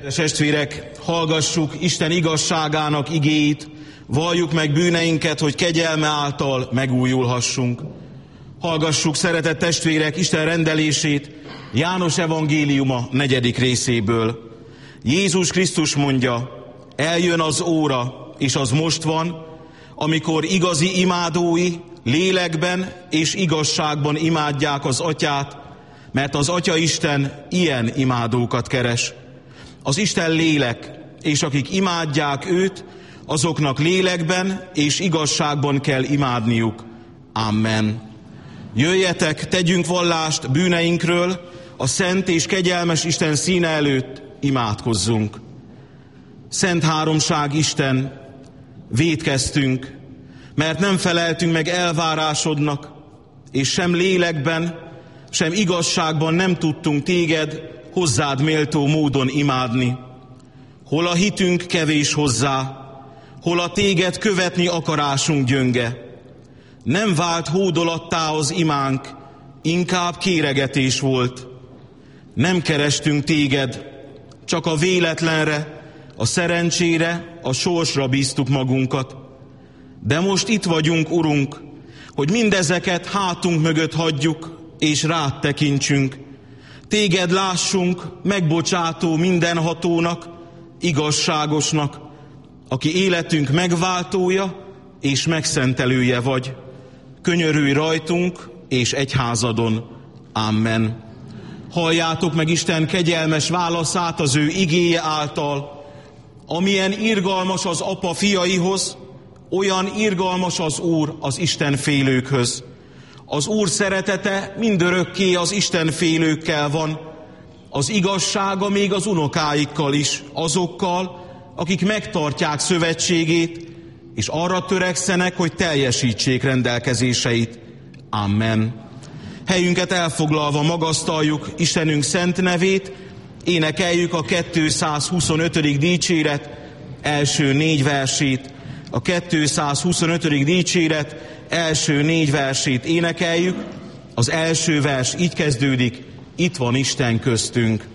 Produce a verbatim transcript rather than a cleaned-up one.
Testvérek, hallgassuk Isten igazságának igéit, valljuk meg bűneinket, hogy kegyelme által megújulhassunk. Hallgassuk, szeretett testvérek, Isten rendelését János evangéliuma negyedik részéből. Jézus Krisztus mondja, eljön az óra, és az most van, amikor igazi imádói lélekben és igazságban imádják az Atyát, mert az Atya Isten ilyen imádókat keres. Az Isten lélek, és akik imádják őt, azoknak lélekben és igazságban kell imádniuk. Amen. Jöjjetek, tegyünk vallást bűneinkről, a szent és kegyelmes Isten színe előtt imádkozzunk. Szent Háromság Isten, vétkeztünk, mert nem feleltünk meg elvárásodnak, és sem lélekben, sem igazságban nem tudtunk téged hozzád méltó módon imádni. Hol a hitünk kevés hozzá, hol a téged követni akarásunk gyönge. Nem vált hódolattá az imánk, inkább kéregetés volt. Nem kerestünk téged, csak a véletlenre, a szerencsére, a sorsra bíztuk magunkat. De most itt vagyunk, Urunk, hogy mindezeket hátunk mögött hagyjuk, és rád tekintsünk. Téged lássunk, megbocsátó mindenhatónak, igazságosnak, aki életünk megváltója és megszentelője vagy. Könyörülj rajtunk és egyházadon. Amen. Halljátok meg Isten kegyelmes válaszát az ő igéje által. Amilyen irgalmas az apa fiaihoz, olyan irgalmas az Úr az Isten félőkhöz. Az Úr szeretete mindörökké az Isten félőkkel van, az igazsága még az unokáikkal is, azokkal, akik megtartják szövetségét, és arra törekszenek, hogy teljesítsék rendelkezéseit. Amen. Helyünket elfoglalva magasztaljuk Istenünk szent nevét, énekeljük a kétszázhuszonötödik dicséret első négy versét. A kétszázhuszonötödik dicséret első négy versét énekeljük. Az első vers így kezdődik, itt van Isten köztünk.